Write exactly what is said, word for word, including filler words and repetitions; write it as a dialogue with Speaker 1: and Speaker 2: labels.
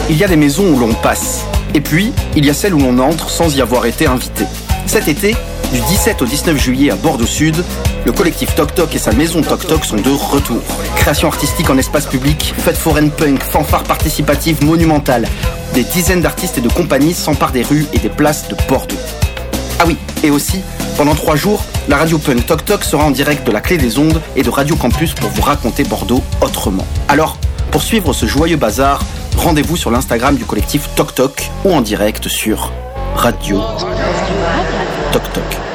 Speaker 1: Il y a des maisons où l'on passe, et puis il y a celles où l'on entre sans y avoir été invité. Cet été, du dix-sept au dix-neuf juillet à Bordeaux Sud, le collectif Toc Toc et sa maison Toc Toc sont de retour. Création artistique en espace public, fête foraine punk, fanfare participative monumentale. Des dizaines d'artistes et de compagnies s'emparent des rues et des places de Bordeaux. Ah oui, et aussi, pendant trois jours, la radio punk Toc Toc sera en direct de la Clé des Ondes et de Radio Campus pour vous raconter Bordeaux autrement. Alors, pour suivre ce joyeux bazar, rendez-vous sur l'Instagram du collectif Toc Toc ou en direct sur Radio Toc Toc.